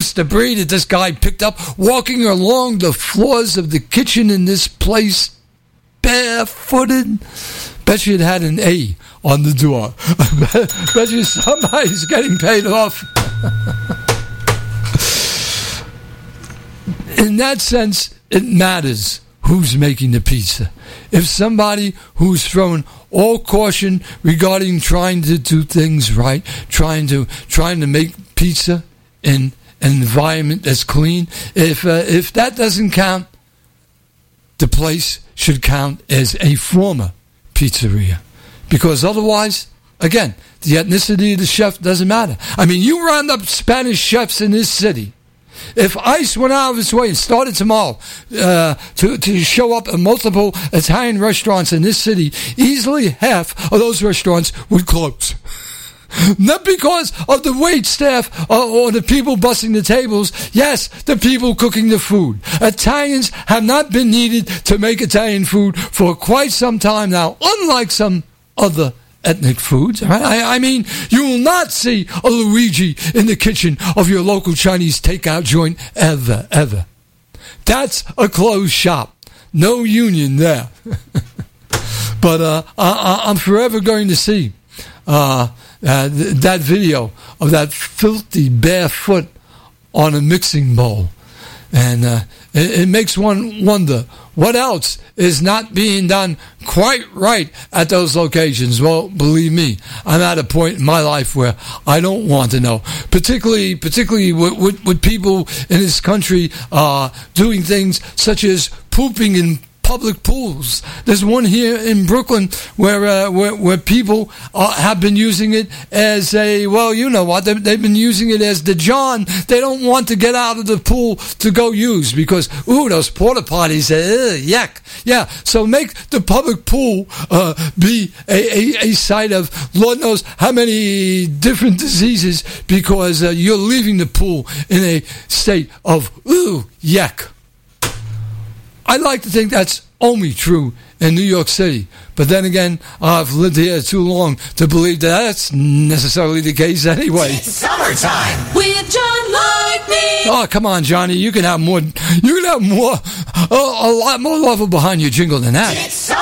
this debris that this guy picked up walking along the floors of the kitchen in this place barefooted. Bet you it had an A on the door. Bet you somebody's getting paid off. In that sense, it matters who's making the pizza. If somebody who's thrown all caution regarding trying to do things right, trying to make pizza in an environment that's clean, if that doesn't count, the place should count as a former pizzeria. Because otherwise, again, the ethnicity of the chef doesn't matter. I mean, you round up Spanish chefs in this city. If ICE went out of its way and started tomorrow to show up at multiple Italian restaurants in this city, easily half of those restaurants would close. Not because of the wait staff or the people bussing the tables. Yes, the people cooking the food. Italians have not been needed to make Italian food for quite some time now, unlike some other ethnic foods. I mean, you will not see a Luigi in the kitchen of your local Chinese takeout joint ever. That's a closed shop. No union there. But I'm forever going to see that video of that filthy bare foot on a mixing bowl. And it makes one wonder, what else is not being done quite right at those locations? Well, believe me, I'm at a point in my life where I don't want to know. Particularly with people in this country doing things such as pooping in public pools. There's one here in Brooklyn where people have been using it as a, well, you know what, they've been using it as the John they don't want to get out of the pool to go use because, those porta potties, yuck. Yeah, so make the public pool be a site of Lord knows how many different diseases because you're leaving the pool in a state of, yuck. I like to think that's only true in New York City. But then again, I've lived here too long to believe that that's necessarily the case anyway. It's summertime with John Lightning. Oh, come on, Johnny. You can have more. You can have more. A lot more love behind your jingle than that. It's